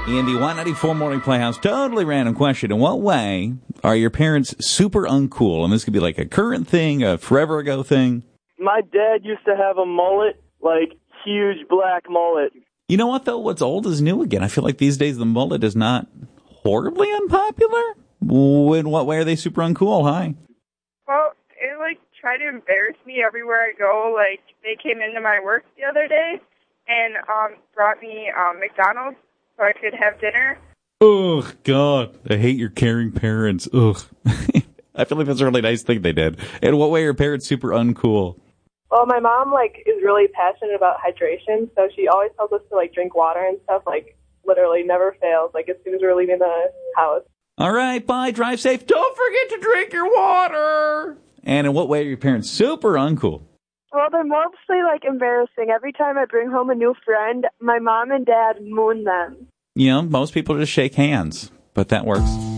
In the 194 Morning Playhouse, totally random question. In what way are your parents super uncool? And this could be like a current thing, a forever ago thing. My dad used to have a mullet, like huge black mullet. You know what, though? What's old is new again. I feel like these days the mullet is not horribly unpopular. In what way are they super uncool? Hi. Well, they, try to embarrass me everywhere I go. They came into my work the other day and brought me McDonald's so I could have dinner. Ugh, God. I hate your caring parents. Ugh. I feel like that's a really nice thing they did. In what way are your parents super uncool? Well, my mom, is really passionate about hydration, so she always tells us to, drink water and stuff, literally never fails, as soon as we're leaving the house. All right, bye, drive safe. Don't forget to drink your water. And in what way are your parents super uncool? Well, they're mostly, embarrassing. Every time I bring home a new friend, my mom and dad moon them. Most people just shake hands, but that works.